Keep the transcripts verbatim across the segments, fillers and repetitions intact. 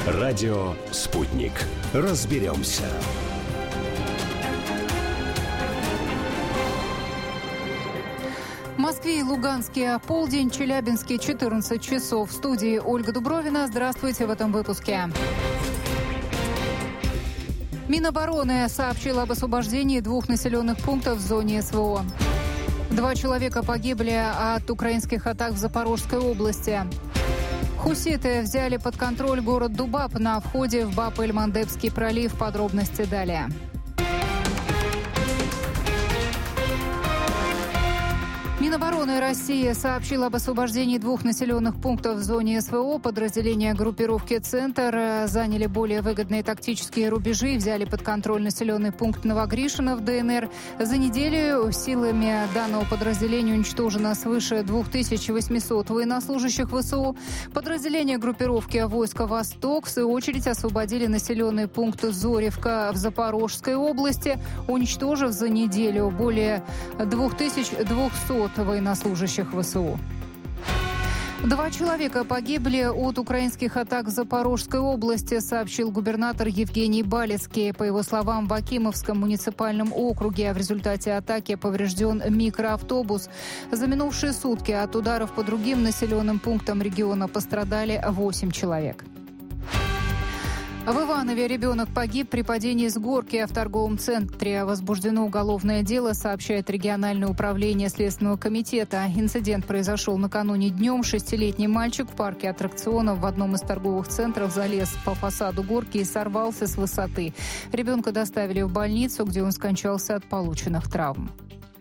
Радио «Спутник». Разберемся. В Москве и Луганске полдень, Челябинске четырнадцать часов. В студии Ольга Дубровина. Здравствуйте в этом выпуске. Минобороны сообщила об освобождении двух населенных пунктов в зоне СВО. Два человека погибли от украинских атак в Запорожской области. Хуситы взяли под контроль город Дубап на входе в Баб-эль-Мандебский пролив. Подробности далее. Минобороны России сообщила об освобождении двух населенных пунктов в зоне СВО. Подразделения группировки «Центр» заняли более выгодные тактические рубежи и взяли под контроль населенный пункт Новогришино в ДНР. За неделю силами данного подразделения уничтожено свыше две тысячи восемьсот военнослужащих ВСУ. Подразделения группировки войска «Восток» в свою очередь освободили населенный пункт Зоревка в Запорожской области, уничтожив за неделю более две тысячи двухсот военнослужащих ВСУ. Два человека погибли от украинских атак в Запорожской области, сообщил губернатор Евгений Балецкий. По его словам, в Акимовском муниципальном округе в результате атаки поврежден микроавтобус. За минувшие сутки от ударов по другим населенным пунктам региона пострадали восемь человек. В Иванове ребенок погиб при падении с горки в торговом центре. Возбуждено уголовное дело, сообщает региональное управление Следственного комитета. Инцидент произошел накануне днем. Шестилетний мальчик в парке аттракционов в одном из торговых центров залез по фасаду горки и сорвался с высоты. Ребенка доставили в больницу, где он скончался от полученных травм.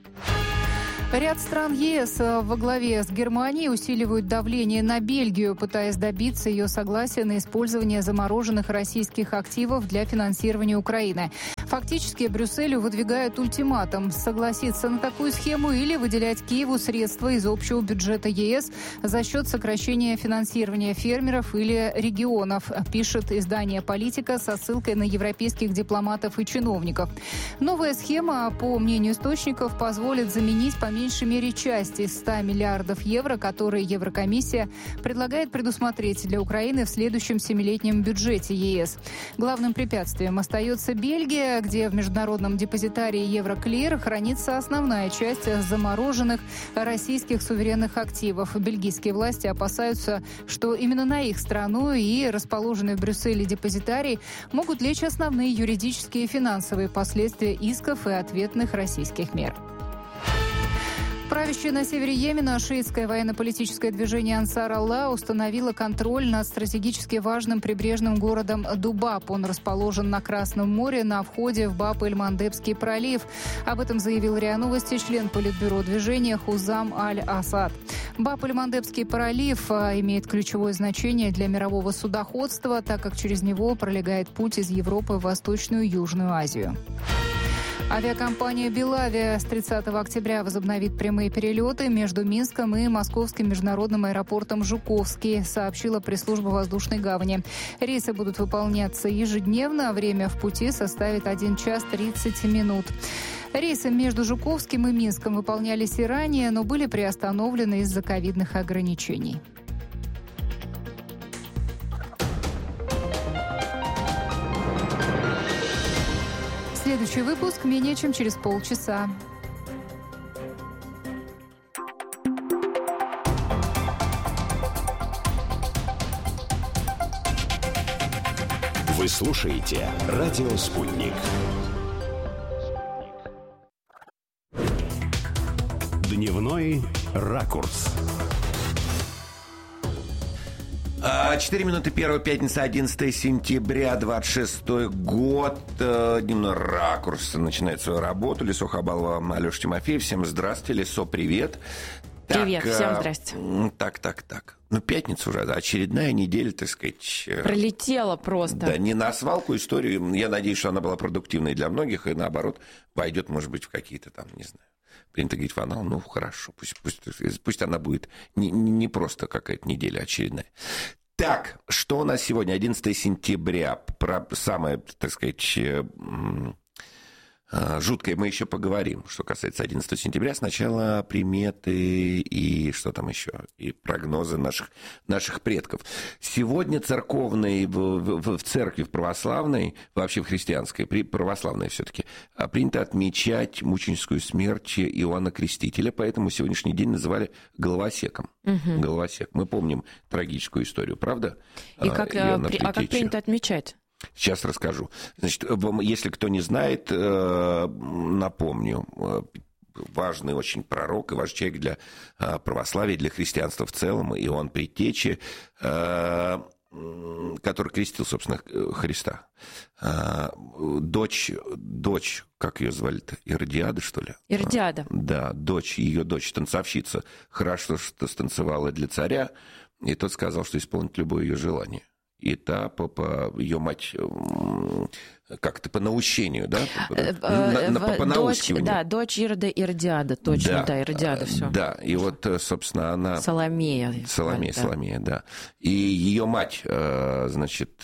Ряд стран ЕС во главе с Германией усиливают давление на Бельгию, пытаясь добиться ее согласия на использование замороженных российских активов для финансирования Украины. Фактически Брюсселю выдвигают ультиматум – согласиться на такую схему или выделять Киеву средства из общего бюджета ЕС за счет сокращения финансирования фермеров или регионов, пишет издание «Политика» со ссылкой на европейских дипломатов и чиновников. Новая схема, по мнению источников, позволит заменить по меньшей мере часть из ста миллиардов евро, которые Еврокомиссия предлагает предусмотреть для Украины в следующем семилетнем бюджете ЕС. Главным препятствием остается Бельгия, где в международном депозитарии Евроклир хранится основная часть замороженных российских суверенных активов. Бельгийские власти опасаются, что именно на их страну и расположенные в Брюсселе депозитарии могут лечь основные юридические и финансовые последствия исков и ответных российских мер. Правящее на севере Йемена шиитское военно-политическое движение Ансар Аллах установило контроль над стратегически важным прибрежным городом Дубап. Он расположен на Красном море на входе в Баб-эль-Мандебский пролив. Об этом заявил РИА Новости член политбюро движения Хузам Аль-Асад. Баб-эль-Мандебский пролив имеет ключевое значение для мирового судоходства, так как через него пролегает путь из Европы в Восточную и Южную Азию. Авиакомпания «Белавия» с тридцатого октября возобновит прямые перелеты между Минском и Московским международным аэропортом Жуковский, сообщила пресс-служба воздушной гавани. Рейсы будут выполняться ежедневно, а время в пути составит один час тридцать минут. Рейсы между Жуковским и Минском выполнялись и ранее, но были приостановлены из-за ковидных ограничений. Следующий выпуск менее чем через полчаса. Вы слушаете «Радио Спутник». Дневной ракурс. четыре минуты первого, пятница, одиннадцатое сентября, двадцать шестой год. Дневной ракурс начинает свою работу. Лесо Хабалова, Алеша Тимофеев. Всем здравствуйте, Лесо, привет. Привет, так, всем здрасте. Так, так, так. Ну, пятница уже, очередная неделя, так сказать. Пролетела просто. Да, не на свалку историю. Я надеюсь, что она была продуктивной для многих, и наоборот, пойдет, может быть, в какие-то там, не знаю, принято говорить, в анал. Ну, хорошо, пусть, пусть, пусть она будет не, не просто какая-то неделя очередная. Так, что у нас сегодня? одиннадцатое сентября. Про самое, так сказать, жуткое мы еще поговорим, что касается одиннадцатого сентября. Сначала приметы и что там еще, и прогнозы наших, наших предков. Сегодня церковной, в, в, в церкви, в православной, вообще в христианской, при, православной все-таки, принято отмечать мученическую смерть Иоанна Крестителя, поэтому сегодняшний день называли головосеком. Угу. Головосек. Мы помним трагическую историю, правда? И как, а, при, а как принято отмечать? Сейчас расскажу. Значит, если кто не знает, напомню, важный очень пророк и важный человек для православия, для христианства в целом, Иоанн Предтеча, который крестил, собственно, Христа. Дочь, дочь, как ее звали-то, Иродиада, что ли? Иродиада. Да, дочь, ее дочь, танцовщица, хорошо что станцевала для царя, и тот сказал, что исполнит любое ее желание. И та, по, по ее мать, как-то по наущению, да? На, на, по, по дочь, да, дочь Ирода Иродиада, точно, да, да, Иродиада, все. Да, и вот, собственно, она... Соломея. Соломея, да. Соломея, да. И ее мать, значит,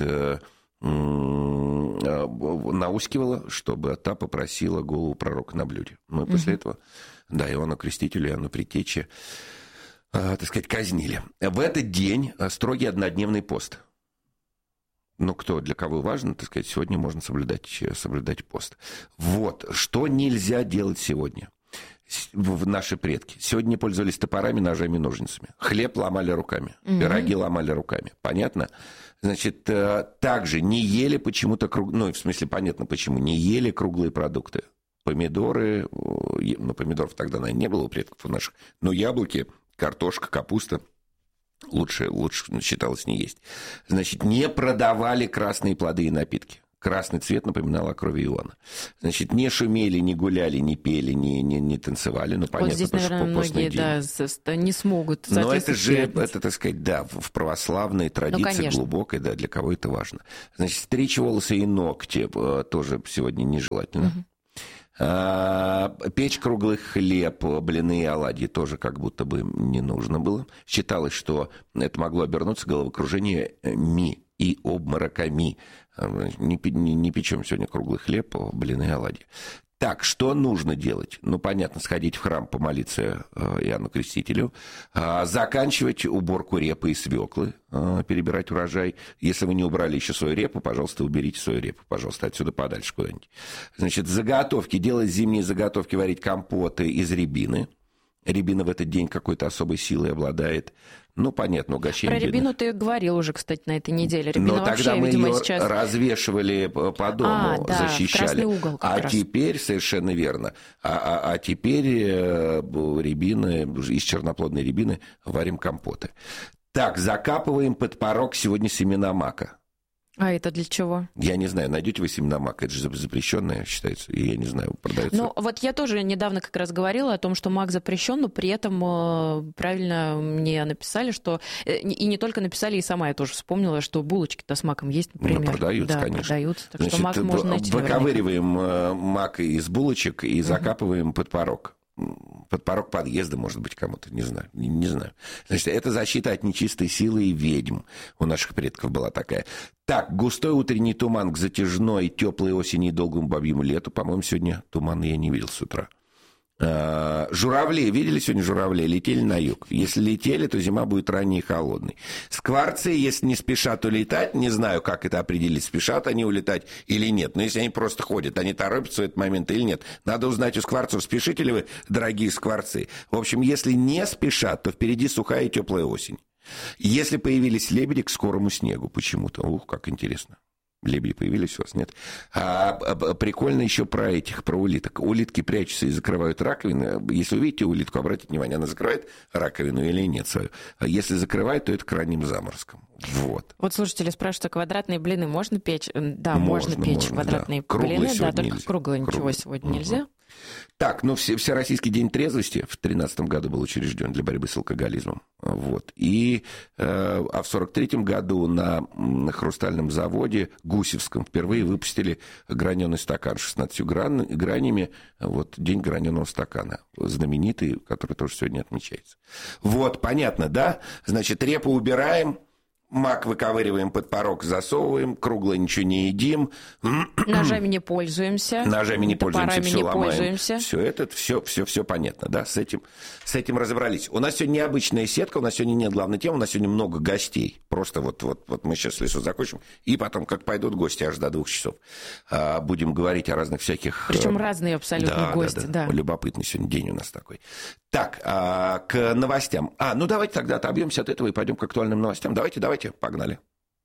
наускивала, чтобы та попросила голову пророка на блюде. Ну и после угу. этого, да, Иоанна Крестителя, Иоанна Предтечи, так сказать, казнили. В этот день строгий однодневный пост. Ну, кто, для кого важно, так сказать, сегодня можно соблюдать, соблюдать пост. Вот, что нельзя делать сегодня, в наши предки. Сегодня пользовались топорами, ножами, ножницами. Хлеб ломали руками, mm-hmm. пироги ломали руками. Понятно? Значит, также не ели почему-то, круг... ну, в смысле, понятно почему, не ели круглые продукты. Помидоры, ну, помидоров тогда, наверное, не было у предков у наших, но яблоки, картошка, капуста. Лучше, лучше считалось не есть. Значит, не продавали красные плоды и напитки. Красный цвет напоминал о крови Иоанна. Значит, не шумели, не гуляли, не пели, не, не, не танцевали. Ну, понятно, вот здесь, наверное, многие да, не смогут. Но это же, это, так сказать, да, в православной традиции ну, глубокой, да, для кого это важно. Значит, стричь волосы и ногти тоже сегодня нежелательно. Угу. А, печь круглый хлеб, блины и оладьи тоже как будто бы не нужно было. Считалось, что это могло обернуться головокружениями и обмороками. Не, не, не печем сегодня круглый хлеб, блины и оладьи. Так, что нужно делать? Ну, понятно, сходить в храм, помолиться Иоанну Крестителю, заканчивать уборку репы и свеклы, перебирать урожай. Если вы не убрали еще свою репу, пожалуйста, уберите свою репу, пожалуйста, отсюда подальше куда-нибудь. Значит, заготовки, делать зимние заготовки, варить компоты из рябины. Рябина в этот день какой-то особой силой обладает. Ну, понятно, угощение. Про рябину ты говорил уже, кстати, на этой неделе. Рябина но вообще, тогда мы видимо, ее сейчас... развешивали по дому, а, да, защищали. Угол а раз. Теперь, совершенно верно, а, а, а теперь рябины, из черноплодной рябины варим компоты. Так, закапываем под порог сегодня семена мака. А это для чего? Я не знаю, найдете вы семена мака, это же запрещенное считается, и я не знаю, продается. Ну, вот я тоже недавно как раз говорила о том, что мак запрещен, но при этом э, правильно мне написали, что... Э, и не только написали, и сама я тоже вспомнила, что булочки-то с маком есть, например. Ну, продаются, да, конечно. продаются, так Значит, что мак можно найти выковыриваем наверняка. Мак из булочек и угу. закапываем под порог. Под порог подъезда, может быть, кому-то, не знаю, не, не знаю. Значит, это защита от нечистой силы и ведьм. У наших предков была такая. Так, густой утренний туман к затяжной, теплой осени и долгому бабьему лету. По-моему, сегодня тумана я не видел с утра. А, журавли, видели сегодня журавли? Летели на юг. Если летели, то зима будет ранней и холодной. Скворцы, если не спешат улетать, не знаю, как это определить, спешат они улетать или нет. Но если они просто ходят, они торопятся в этот момент или нет. Надо узнать у скворцов, спешите ли вы, дорогие скворцы. В общем, если не спешат, то впереди сухая и теплая осень. Если появились лебеди, к скорому снегу почему-то. Ух, как интересно. Лебеди появились у вас, нет? А, а, прикольно еще про этих, про улиток. Улитки прячутся и закрывают раковины. Если увидите улитку, обратите внимание, она закрывает раковину или нет свою. А если закрывает, то это к ранним заморозкам. Вот. Вот слушатели спрашивают, а квадратные блины можно печь? Да, можно, можно печь можно, квадратные да. блины, да, только нельзя. Круглые ничего Круглые. сегодня угу. нельзя. Так, ну, все, Всероссийский день трезвости в тринадцатом году был учрежден для борьбы с алкоголизмом. Вот. И, э, а в сорок третьем году на, на хрустальном заводе Гусевском впервые выпустили граненый стакан с шестнадцатью гран, гранями. Вот, день граненого стакана. Знаменитый, который тоже сегодня отмечается. Вот, понятно, да? Значит, репу убираем. Мак выковыриваем под порог, засовываем, круглое ничего не едим. Ножами не пользуемся. Ножами не пользуемся, все не ломаем. Пользуемся. Все это, все, все, все понятно, да, с этим, с этим разобрались. У нас сегодня необычная сетка, у нас сегодня нет главной темы, у нас сегодня много гостей. Просто вот, вот, вот мы сейчас лесу закончим, и потом, как пойдут гости, аж до двух часов, будем говорить о разных всяких... Причем разные абсолютно да, гости, да, да. да. Любопытный сегодня день у нас такой. Так, к новостям. А, ну давайте тогда отобьемся от этого и пойдем к актуальным новостям. Давайте, давайте, погнали.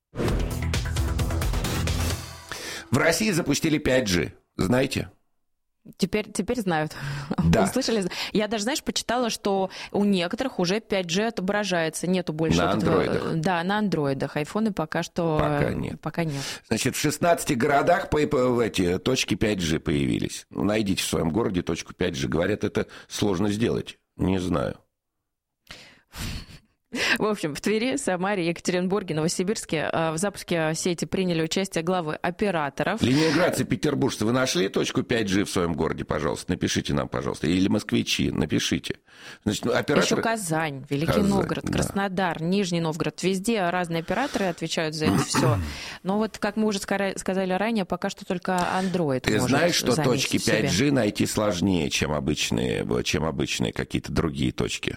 В России запустили пять джи, знаете? Теперь, теперь знают. Да. Услышали? Я даже, знаешь, почитала, что у некоторых уже пять джи отображается. Нету больше... На вот этого... андроидах. Да, на андроидах. Айфоны пока что... Пока нет. Пока нет. Значит, в шестнадцати городах по, по, эти точки пять джи появились. Ну, найдите в своем городе точку пять джи. Говорят, это сложно сделать. Не знаю. В общем, в Твери, Самаре, Екатеринбурге, Новосибирске в запуске сети приняли участие главы операторов. Ленинградцы, петербуржцы, вы нашли точку пять джи в своем городе, пожалуйста? Напишите нам, пожалуйста. Или москвичи, напишите. Значит, ну, операторы... Еще Казань, Великий Казань, Новгород, да. Краснодар, Нижний Новгород. Везде разные операторы отвечают за это все. Но вот, как мы уже сказали ранее, пока что только Android Ты может знаешь, что занять точки в себе. пять джи найти сложнее, чем обычные, чем обычные какие-то другие точки?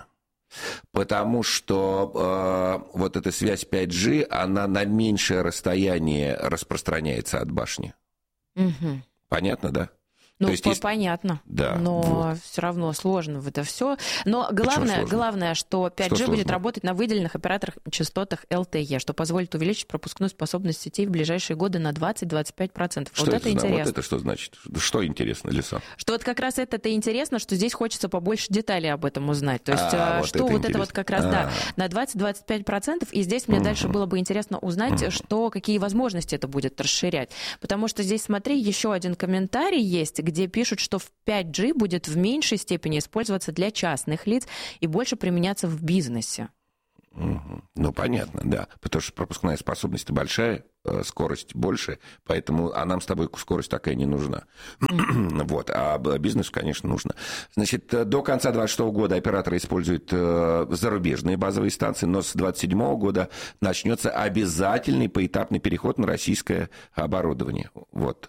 Потому что э, вот эта связь пять джи, она на меньшее расстояние распространяется от башни. Угу. Понятно, да? Ну, То есть, по- есть... понятно, Да, но вот. все равно сложно в это все. Но главное, главное, что пять джи что будет сложно? работать на выделенных операторах частотах эл ти и, что позволит увеличить пропускную способность сетей в ближайшие годы на двадцать-двадцать пять процентов. Что Вот это, это зна- интересно. Вот это что значит? Что интересно, Лиса? Что вот как раз это-то интересно, что здесь хочется побольше деталей об этом узнать. То есть, А, вот что это вот интересно. это вот как раз, А. да, на двадцать-двадцать пять процентов. И здесь мне Мгм. дальше было бы интересно узнать, что, какие возможности это будет расширять. Потому что здесь, смотри, еще один комментарий есть, где пишут, что в пять джи будет в меньшей степени использоваться для частных лиц и больше применяться в бизнесе. Мгм. Ну, понятно, да. Потому что пропускная способность большая, э, скорость больше, поэтому, а нам с тобой скорость такая не нужна. Вот, а б- бизнесу, конечно, нужно. Значит, э, до конца двадцать шестого года операторы используют э, зарубежные базовые станции, но с двадцать седьмого года начнется обязательный поэтапный переход на российское оборудование. Вот.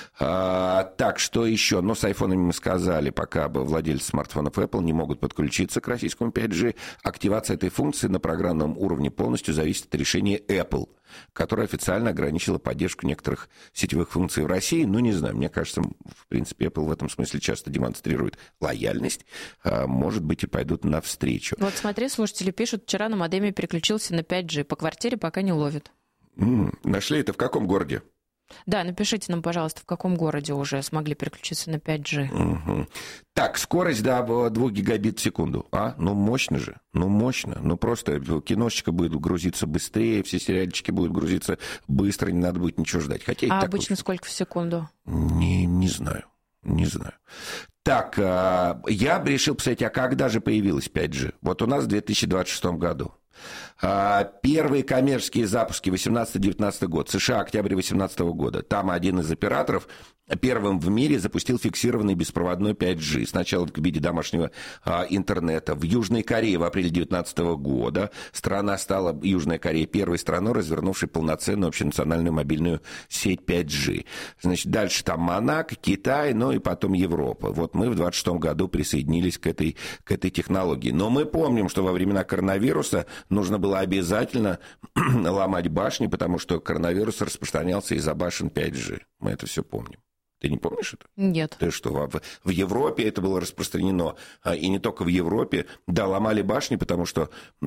А, так, что еще? Ну, с айфонами мы сказали, пока бы владельцы смартфонов Apple не могут подключиться к российскому пять джи, активация этой функции на программном уровне полностью зависит от решения Apple, которое официально ограничило поддержку некоторых сетевых функций в России. Ну, не знаю, мне кажется, в принципе, Apple в этом смысле часто демонстрирует лояльность. А, может быть, и пойдут навстречу. Вот смотри, слушатели пишут, вчера на модеме переключился на пять джи, по квартире пока не ловит. М, нашли это в каком городе? Да, напишите нам, пожалуйста, в каком городе уже смогли переключиться на пять джи. Мгм. Так, скорость до двух гигабит в секунду. А? Ну, мощно же. Ну, мощно. Ну, просто киношечка будет грузиться быстрее, все сериальчики будут грузиться быстро, не надо будет ничего ждать. Хотя и А так обычно уж- сколько в секунду? Не, не знаю. Не знаю. Так, а, я бы решил посмотреть, а когда же появилась пять джи? Вот у нас в две тысячи двадцать шестом году. А, Первые коммерческие запуски восемнадцатый-девятнадцатый год, США, октябрь восемнадцатого года. Там один из операторов первым в мире запустил фиксированный беспроводной пять джи. Сначала в виде домашнего а, интернета. В Южной Корее в апреле девятнадцатого года страна стала, Южная Корея, первой страной, развернувшей полноценную общенациональную мобильную сеть пять джи. Значит, дальше там Монако, Китай, ну и потом Европа. Вот мы в двадцать шестом году присоединились к этой, к этой технологии. Но мы помним, что во времена коронавируса нужно было обязательно ломать башни, потому что коронавирус распространялся из-за башен пять джи. Мы это все помним. Ты не помнишь это? Нет. Ты что, в, в Европе это было распространено, а, и не только в Европе, да, ломали башни, потому что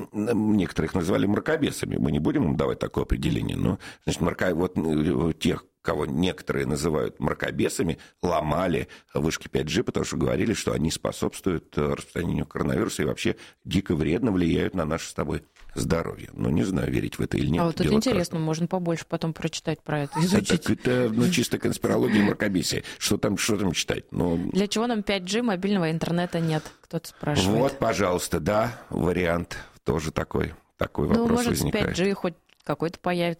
м, некоторых называли мракобесами. Мы не будем им давать такое определение, но, значит, мрака... вот э, тех, кого некоторые называют мракобесами, ломали вышки пять джи, потому что говорили, что они способствуют э, распространению коронавируса и вообще дико вредно влияют на наше с тобой здоровье. Ну, не знаю, верить в это или нет. А вот это дело интересно, каждого. можно побольше потом прочитать про это, Это, изучить. это ну, чисто конспирология и мракобесие. Что там, что там читать? Ну, Для чего нам пять джи, мобильного интернета нет? Кто-то спрашивает. вот, пожалуйста, да, вариант тоже такой, такой Ну, вопрос может, с возникает. пять джи хоть какой-то появится.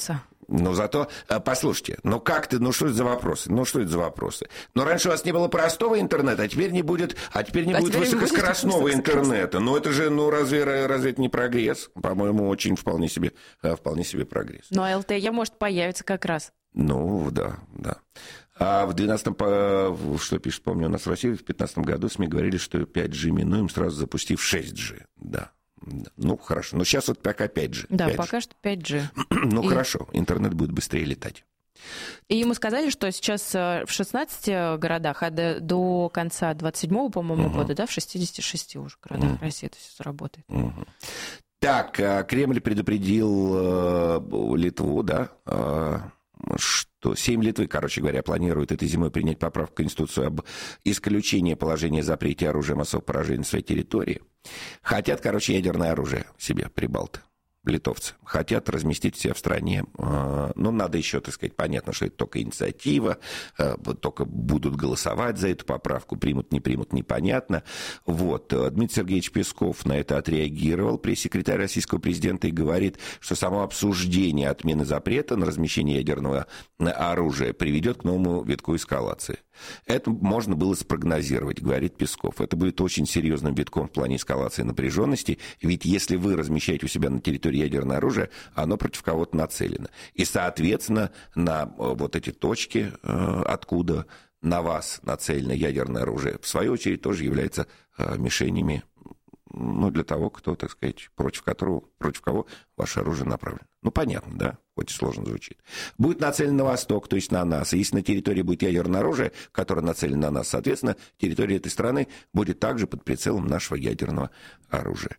Но зато, послушайте, ну как ты, ну что это за вопросы? Ну что это за вопросы? Но раньше у вас не было простого интернета, а теперь не будет, а теперь не а будет теперь высокоскоростного будет интернета. Ну это же, ну разве, разве это не прогресс? По-моему, очень вполне себе, вполне себе прогресс. Ну а эл тэ е может появиться как раз. Ну да, да. А в двенадцатом, что пишет, помню, у нас в России в пятнадцатом году СМИ говорили, что пять джи минуем, сразу запустив шесть джи. Да. Ну, хорошо. Но сейчас вот пока пять джи. Да, пять джи. Пока что пять джи. Ну, и... хорошо. Интернет будет быстрее летать. И ему сказали, что сейчас в шестнадцати городах, а до, до конца двадцать седьмого, по-моему, uh-huh. года, да, в шестидесяти шести уже городах uh-huh. России это все заработает. Uh-huh. Так, Кремль предупредил Литву, да, что семь Литвы, короче говоря, планируют этой зимой принять поправку в Конституцию об исключении положения о запрете оружия массового поражения на своей территории. Хотят, короче, ядерное оружие себе, прибалты, литовцы. Хотят разместить себя в стране. Ну, надо еще, так сказать, понятно, что это только инициатива, только будут голосовать за эту поправку, примут, не примут, непонятно. Вот. Дмитрий Сергеевич Песков на это отреагировал, пресс-секретарь российского президента, и говорит, что само обсуждение отмены запрета на размещение ядерного оружия приведет к новому витку эскалации. Это можно было спрогнозировать, говорит Песков. Это будет очень серьезным витком в плане эскалации напряженности, ведь если вы размещаете у себя на территории ядерное оружие, оно против кого-то нацелено. И, соответственно, на вот эти точки, откуда на вас нацелено ядерное оружие, в свою очередь тоже является мишенями, ну, для того, кто, так сказать, против которого, против кого ваше оружие направлено. Ну, понятно, да? Хоть и сложно звучит. Будет нацелен на восток, то есть на нас. И если на территории будет ядерное оружие, которое нацелено на нас, соответственно, территория этой страны будет также под прицелом нашего ядерного оружия.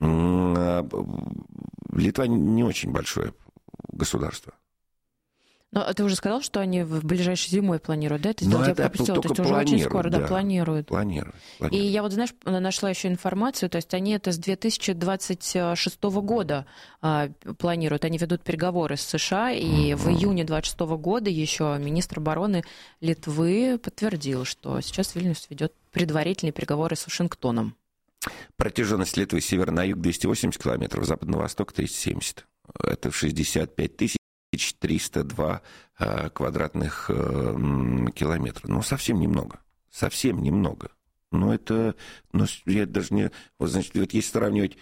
Литва не очень большое государство. Но ты уже сказал, что они в ближайшей зимой планируют, да? Это сделать, я пропустила, то есть уже очень скоро, да, да планируют. Планируют, планируют. И я вот, знаешь, нашла еще информацию, то есть они это с две тысячи двадцать шестого года а, планируют, они ведут переговоры с США, и mm-hmm. в июне двадцать шестого года еще министр обороны Литвы подтвердил, что сейчас Вильнюс ведет предварительные переговоры с Вашингтоном. Протяженность Литвы с севера на юг двести восемьдесят километров, запад на восток триста семьдесят. Это шестьдесят пять тысяч триста два э, квадратных э, километра. Ну, совсем немного. Совсем немного. Но это... Ну, я даже не... Вот, значит, вот если сравнивать...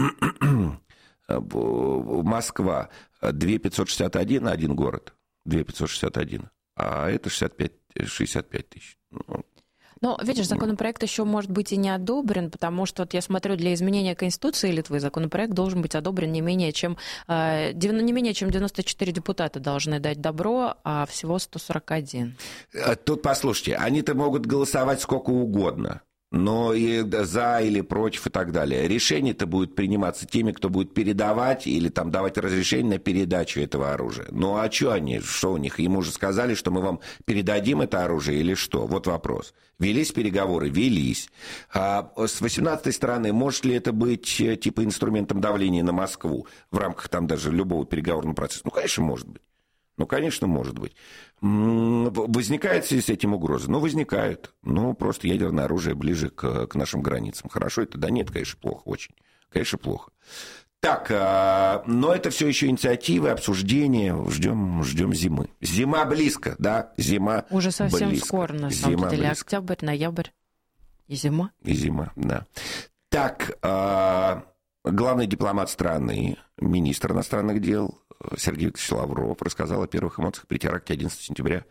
Москва две тысячи пятьсот шестьдесят один, один город. две тысячи пятьсот шестьдесят один. А это шестьдесят пять, шестьдесят пять тысяч. Ну, Но, видишь, законопроект еще может быть и не одобрен, потому что, вот я смотрю, для изменения Конституции Литвы законопроект должен быть одобрен не менее чем, не менее чем девяносто четыре депутата должны дать добро, а всего сто сорок один. Тут, послушайте, они-то могут голосовать сколько угодно, но и за или против и так далее. Решение-то будет приниматься теми, кто будет передавать или там давать разрешение на передачу этого оружия. Ну а что они, что у них? Ему уже сказали, что мы вам передадим это оружие или что? Вот вопрос. Велись переговоры? Велись. А с восемнадцатой стороны, может ли это быть типа инструментом давления на Москву в рамках там даже любого переговорного процесса? Ну, конечно, может быть. Ну, конечно, может быть. Возникает в связи с этим угроза? Ну, возникает. Ну, просто ядерное оружие ближе к, к нашим границам. Хорошо это? Да нет, конечно, плохо очень. Конечно, плохо. Так, но это все еще инициативы, обсуждения. Ждем, ждем зимы. Зима близко, да? Зима уже совсем близко. Скоро, на самом зима деле. Близко. Октябрь, ноябрь и зима. И зима, да. Так, главный дипломат страны, министр иностранных дел Сергей Викторович Лавров рассказал о первых эмоциях при теракте одиннадцатого сентября.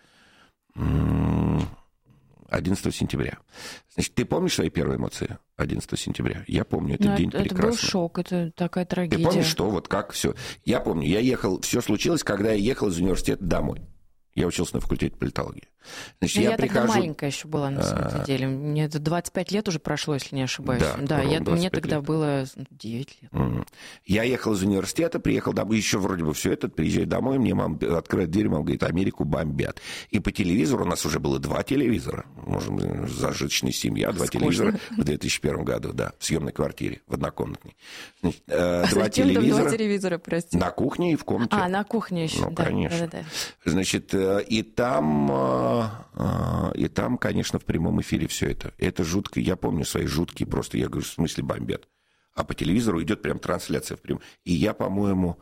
одиннадцатого сентября. Значит, ты помнишь свои первые эмоции одиннадцатого сентября? Я помню, этот Но день это, прекрасный. Это был шок, это такая трагедия. Ты помнишь, что вот как все? Я помню, я ехал, все случилось, когда я ехал из университета домой. Я учился на факультете политологии. Значит, я, я прихожу... тогда маленькая еще была, на самом деле. Мне двадцать пять лет уже прошло, если не ошибаюсь. Да, да я, мне тогда лет. было девять лет. Mm. Я ехал из университета, приехал домой, еще вроде бы все это, приезжаю домой, мне мама открывает дверь, мама говорит, Америку бомбят. И по телевизору, у нас уже было два телевизора, может быть, зажиточная семья, два Скучно. телевизора в две тысячи первом году, да, в съемной квартире, в однокомнатной. Значит, э, два телевизора. Два телевизора, прости? На кухне и в комнате. А, на кухне еще, ну, да. конечно. Да, да, да. Значит, э, и там... Э, И там, конечно, в прямом эфире все это. Это жутко. Я помню свои жуткие просто, я говорю, в смысле бомбят. А по телевизору идет прям трансляция в прямом. И я, по-моему,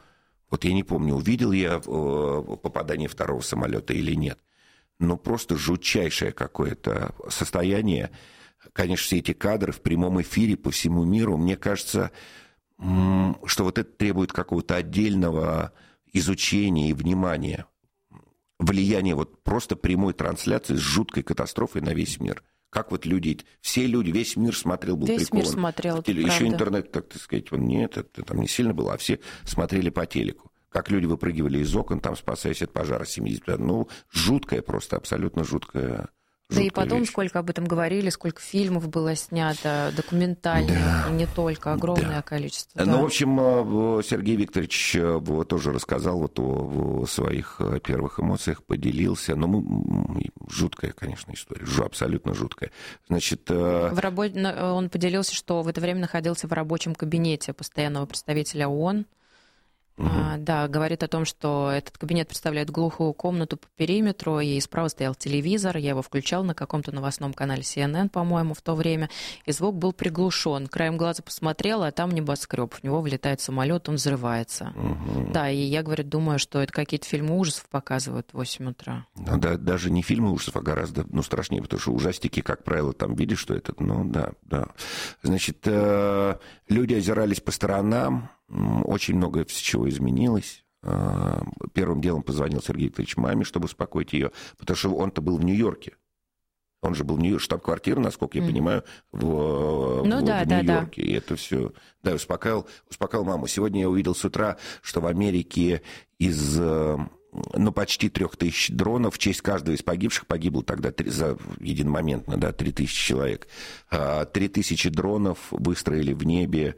Вот я не помню, увидел я попадание второго самолета или нет. Но просто жутчайшее какое-то состояние. Конечно, все эти кадры в прямом эфире по всему миру, мне кажется, что вот это требует какого-то отдельного изучения и внимания. Влияние вот просто прямой трансляции с жуткой катастрофой на весь мир. Как вот люди, все люди, весь мир смотрел, был весь прикован. Весь мир смотрел, это Еще правда. интернет, так сказать, нет, это там не сильно было, а все смотрели по телеку. Как люди выпрыгивали из окон, там, спасаясь от пожара семидесятого. Ну, жуткая просто, абсолютно жуткая. Да и потом, вещь. Сколько об этом говорили, сколько фильмов было снято, документальных, да. И не только, огромное да. количество. Ну, да. в общем, Сергей Викторович тоже рассказал вот о своих первых эмоциях, поделился. Ну, жуткая, конечно, история, абсолютно жуткая. Значит, в рабо... Он поделился, что в это время находился в рабочем кабинете постоянного представителя ООН. Угу. А, да, говорит о том, что этот кабинет представляет глухую комнату по периметру, и справа стоял телевизор, я его включал на каком-то новостном канале си эн эн, по-моему, в то время, и звук был приглушен. Краем глаза посмотрела, а там небоскреб, в него влетает самолет, он взрывается. Угу. Да, и я, говорит, думаю, что это какие-то фильмы ужасов показывают в восемь утра. Ну, да, даже не фильмы ужасов, а гораздо ну, страшнее, потому что ужастики, как правило, там видишь, что это, ну да, да. Значит, э, люди озирались по сторонам. Очень много чего изменилось. Первым делом позвонил Сергей Викторович маме, чтобы успокоить ее, потому что он-то был в Нью-Йорке. Он же был в Нью-Йорке, штаб-квартира, насколько я mm. понимаю, в, ну, в, да, в да, Нью-Йорке. Да. И это все, да, успокаивал, успокаивал маму. Сегодня я увидел с утра, что в Америке из... ну, почти трех тысяч дронов. В честь каждого из погибших погибло тогда три, за единомоментно, да, три тысячи человек. Три тысячи дронов выстроили в небе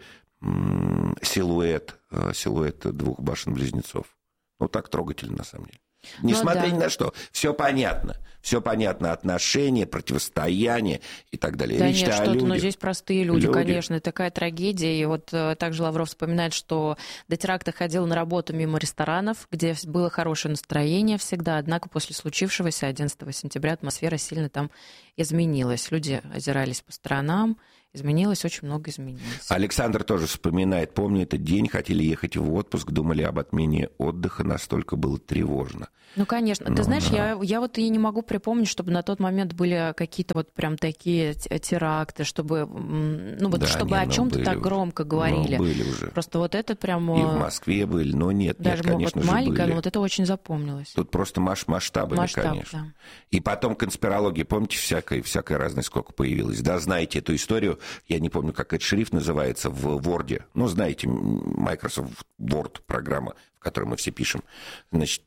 силуэт, силуэт двух башен-близнецов. Ну, так трогательно, на самом деле. Несмотря ну, да. ни на что, все понятно. Все понятно, отношения, противостояние и так далее. Да Речь-то нет, что-то, людях. но здесь простые люди, люди, конечно, это такая трагедия. И вот также Лавров вспоминает, что до теракта ходил на работу мимо ресторанов, где было хорошее настроение всегда, однако после случившегося одиннадцатого сентября атмосфера сильно там изменилась. Люди озирались по сторонам, изменилось, очень много изменилось. Александр тоже вспоминает, помню этот день, хотели ехать в отпуск, думали об отмене отдыха, настолько было тревожно. Ну, конечно. Ну, ты знаешь, да. я, я вот и не могу припомнить, чтобы на тот момент были какие-то вот прям такие теракты, чтобы, ну, вот, да, чтобы не, о чем-то были, так громко говорили. Ну, были уже. Просто вот это прям... И в Москве были, но нет, даже нет, конечно вот же, маленькая, были. но вот это очень запомнилось. Тут просто маш- масштабами, Масштаб, конечно. Да. И потом конспирология, помните, всякой, всякой разной сколько появилось. Да, знаете эту историю, я не помню, как этот шрифт называется в Word. Ну, знаете, Microsoft Word программа, в которой мы все пишем. Значит,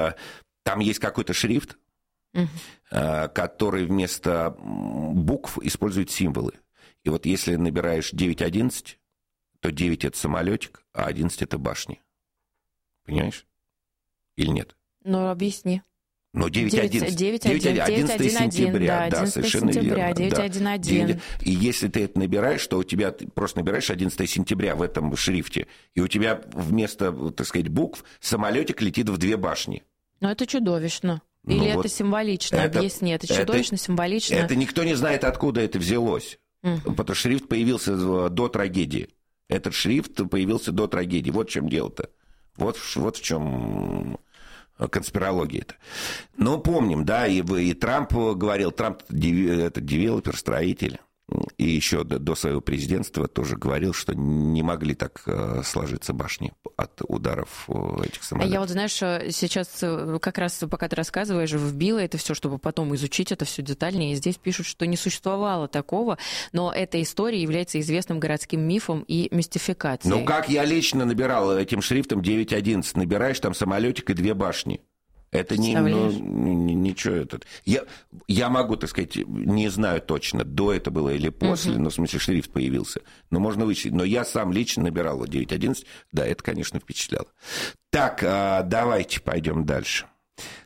там есть какой-то шрифт, uh-huh. который вместо букв использует символы. И вот если набираешь девять одиннадцать, то девять это самолетик, а одиннадцать это башня. Понимаешь? Или нет? Ну, объясни. Ну, девять одиннадцать. одиннадцатое сентября, да, совершенно верно. девять одиннадцать. И если ты это набираешь, то у тебя, ты просто набираешь одиннадцатое сентября в этом шрифте, и у тебя вместо, так сказать, букв самолетик летит в две башни. Ну, это чудовищно. Или ну, это вот символично? Это, объясни, это чудовищно, это, символично? Это никто не знает, откуда это взялось. Uh-huh. Потому что шрифт появился до трагедии. Этот шрифт появился до трагедии. Вот в чем дело-то. Вот, вот в чем конспирология-то. Но помним, да, и, и Трамп говорил, Трамп это девелопер, строитель. И еще до, до своего президентства тоже говорил, что не могли так э, сложиться башни от ударов э, этих самолетов. А я вот, знаешь, сейчас как раз, пока ты рассказываешь, вбила это все, чтобы потом изучить это все детальнее. И здесь пишут, что не существовало такого, но эта история является известным городским мифом и мистификацией. Ну, как я лично набирал этим шрифтом девять одиннадцать, набираешь там самолетик и две башни. Это не, ну, ничего. Это, я, я могу, так сказать, не знаю точно, до это было или после, uh-huh. но в смысле шрифт появился. Но можно вычислить. Но я сам лично набирал девять одиннадцать. Да, это, конечно, впечатляло. Так, давайте пойдем дальше.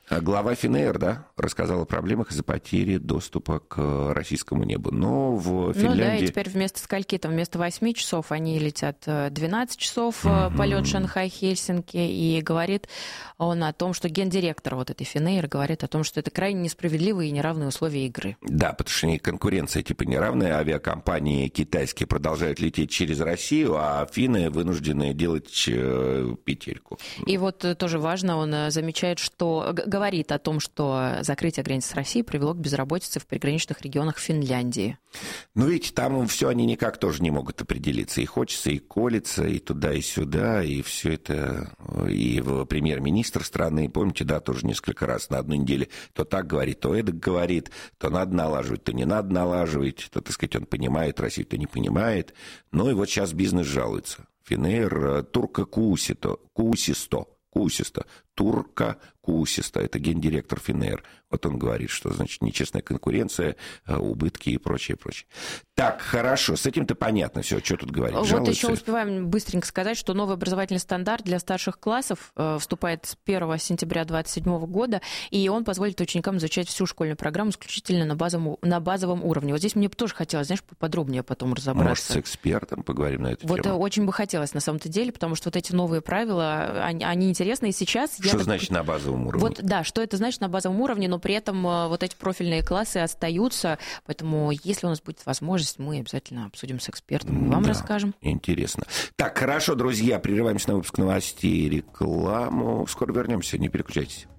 Глава Финэйр, да, рассказал о проблемах из-за потери доступа к российскому небу. Но в Финляндии... Ну да, и теперь вместо скольки там, вместо восьми часов они летят двенадцать часов, mm-hmm. полет Шанхай-Хельсинки, и говорит он о том, что гендиректор вот этой Финэйр говорит о том, что это крайне несправедливые и неравные условия игры. Да, потому что конкуренция типа неравная, авиакомпании китайские продолжают лететь через Россию, а финны вынуждены делать петельку. И вот тоже важно, он замечает, что... говорит о том, что закрытие границ с Россией привело к безработице в приграничных регионах Финляндии. Ну, видите, там все они никак тоже не могут определиться. И хочется, и колется, и туда, и сюда, и все это... И премьер-министр страны, помните, да, тоже несколько раз на одной неделе то так говорит, то эдак говорит, то надо налаживать, то не надо налаживать, то, так сказать, он понимает Россию, то не понимает. Ну, и вот сейчас бизнес жалуется. Финэйр, турка Куусито, Куусисто, Куусисто, турка Куусисто, это гендиректор Финэйр. Вот он говорит, что, значит, нечестная конкуренция, убытки и прочее, прочее. Так, хорошо, с этим-то понятно все, что тут говорить. Вот жалуется. еще успеваем быстренько сказать, что новый образовательный стандарт для старших классов э, вступает с первого сентября две тысячи двадцать седьмого года, и он позволит ученикам изучать всю школьную программу исключительно на базовом, на базовом уровне. Вот здесь мне бы тоже хотелось, знаешь, поподробнее потом разобраться. Может, с экспертом поговорим на эту вот тему? Вот очень бы хотелось, на самом-то деле, потому что вот эти новые правила, они, они интересны, и сейчас... Что я значит так... на базовом уровне? Вот, да, что это значит на базовом уровне, но при этом вот эти профильные классы остаются, поэтому если у нас будет возможность, мы обязательно обсудим с экспертом и вам да, расскажем. Интересно. Так, хорошо, друзья, прерываемся на выпуск новостей и рекламу. Скоро вернемся, не переключайтесь.